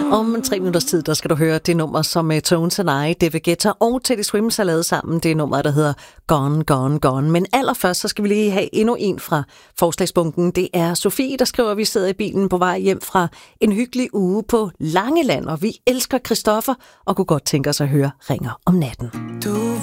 Om 3 minutters tid, der skal du høre det nummer, som Tones and I, David Guetta og Teddy Swims har lavet sammen. Det er nummer, der hedder Gone, Gone, Gone. Men allerførst, så skal vi lige have endnu en fra forslagsbunken. Det er Sofie, der skriver, at vi sidder i bilen på vej hjem fra en hyggelig uge på Langeland, og vi elsker Christoffer og kunne godt tænke os at høre Ringer om natten. Du